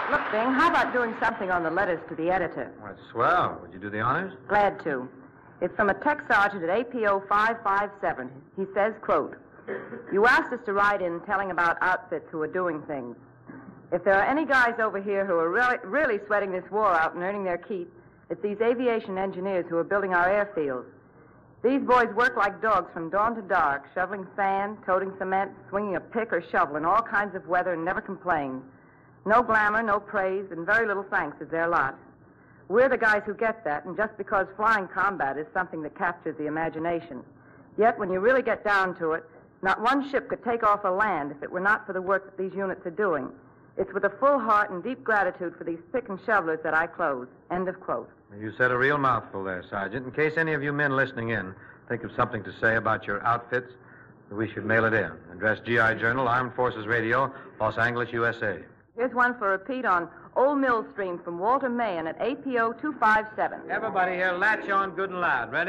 Look, Bing, how about doing something on the letters to the editor? Well, that's swell. Would you do the honors? Glad to. It's from a tech sergeant at APO 557. He says, quote, "You asked us to write in telling about outfits who are doing things. If there are any guys over here who are really sweating this war out and earning their keep, it's these aviation engineers who are building our airfields. These boys work like dogs from dawn to dark, shoveling sand, toting cement, swinging a pick or shovel in all kinds of weather and never complain. No glamour, no praise, and very little thanks is their lot. We're the guys who get that, and just because flying combat is something that captures the imagination. Yet, when you really get down to it, not one ship could take off a land if it were not for the work that these units are doing. It's with a full heart and deep gratitude for these pick and shovelers that I close." End of quote. You said a real mouthful there, Sergeant. In case any of you men listening in think of something to say about your outfits, we should mail it in. Address GI Journal, Armed Forces Radio, Los Angeles, USA. Here's one for repeat on Old Mill Stream from Walter Mahan at APO 257. Everybody here, latch on good and loud. Ready?